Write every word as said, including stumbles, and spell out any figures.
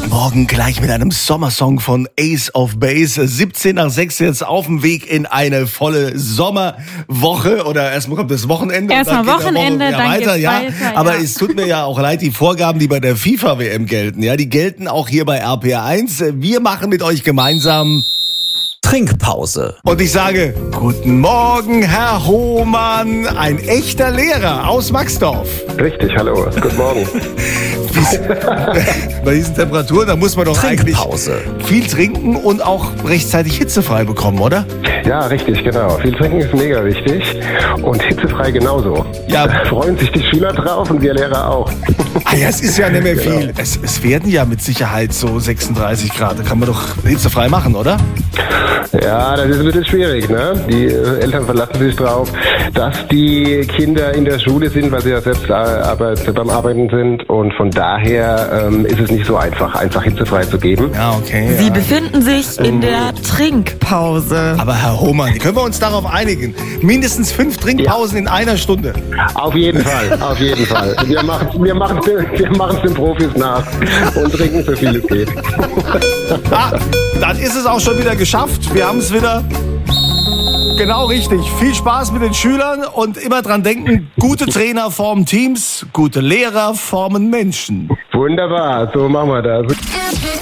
Morgen gleich mit einem Sommersong von Ace of Base. siebzehn nach sechs jetzt auf dem Weg in eine volle Sommerwoche. Oder erstmal kommt das Wochenende. Erstmal Wochenende, Woche, ja, dann weiter, geht's ja. weiter. Aber ja. es tut mir ja auch leid, die Vorgaben, die bei der FIFA-W M gelten, ja, die gelten auch hier bei R P R eins. Wir machen mit euch gemeinsam Trinkpause. Und ich sage, guten Morgen, Herr Hohmann, ein echter Lehrer aus Maxdorf. Richtig, hallo, guten Morgen. Bei diesen Temperaturen, da muss man doch eigentlich Trinkpause. viel trinken und auch rechtzeitig hitzefrei bekommen, oder? Ja, richtig, genau. Viel trinken ist mega wichtig und hitzefrei genauso. Ja. Da freuen sich die Schüler drauf und wir Lehrer auch. Ah ja, es ist ja nicht mehr Genau. viel. Es, es werden ja mit Sicherheit so sechsunddreißig Grad. Da kann man doch hitzefrei machen, oder? Ja, das ist ein bisschen schwierig, ne? Die äh, Eltern verlassen sich drauf, dass die Kinder in der Schule sind, weil sie ja selbst äh, Arbeit, beim Arbeiten sind und von daher ähm, ist es nicht so einfach, einfach hitzefrei zu geben. Ja, okay. Sie Ja. befinden sich in der Trinkpause. Aber Herr Hohmann, können wir uns darauf einigen? Mindestens fünf Trinkpausen in einer Stunde. Auf jeden Fall, auf jeden Fall. Wir machen wir machen's, wir machen's den Profis nach und trinken so viel es geht. Ah, dann ist es auch schon wieder geschafft. Wir haben es wieder. Genau richtig. Viel Spaß mit den Schülern und immer dran denken, gute Trainer formen Teams, gute Lehrer formen Menschen. Wunderbar, so machen wir das.